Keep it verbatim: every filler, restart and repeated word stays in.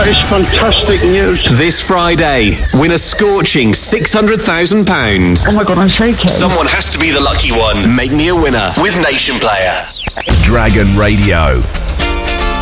That is fantastic news. This Friday, win a scorching six hundred thousand pounds. Oh my God, I'm shaking. Someone has to be the lucky one. Make me a winner with Nation Player. Dragon Radio.